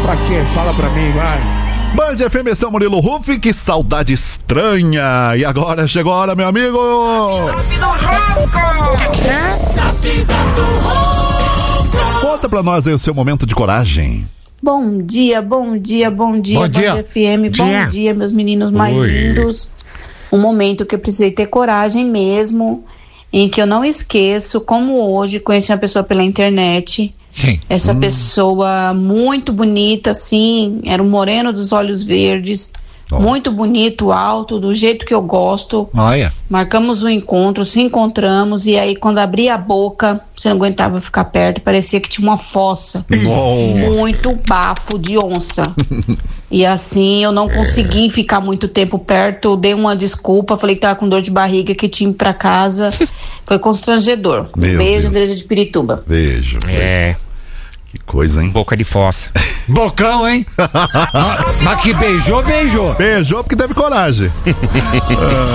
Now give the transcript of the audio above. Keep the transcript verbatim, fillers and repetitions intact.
pra quê? Fala pra mim, vai. Band F M, São Murilo Rufi, que saudade estranha. E agora chegou a hora, meu amigo. Zap do Ronco! Zap, zap do Ronco! Conta pra nós aí o seu momento de coragem. Bom dia, bom dia, bom dia, bom dia. Band F M, dia. bom dia, meus meninos mais Oi. lindos. Um momento que eu precisei ter coragem mesmo, em que eu não esqueço, como hoje conheci uma pessoa pela internet. Sim. Essa Hum. pessoa muito bonita, assim, era um moreno dos olhos verdes, Oh. muito bonito, alto, do jeito que eu gosto. Olha. Marcamos um encontro, se encontramos, e aí quando abri a boca, você não aguentava ficar perto, parecia que tinha uma fossa. Nossa. Muito bafo de onça. E assim, eu não consegui ficar muito tempo perto, dei uma desculpa, falei que tava com dor de barriga, que tinha ido pra casa. Foi constrangedor. Um Meu beijo, Deus. Andresa de Pirituba. Beijo. É, Que coisa, hein? boca de fossa. Bocão, hein? Mas que beijou, beijou. Beijou porque teve coragem.